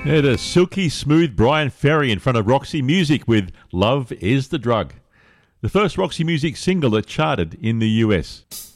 Yeah, the silky smooth Brian Ferry in front of Roxy Music with Love is the Drug, the first Roxy Music single that charted in the US.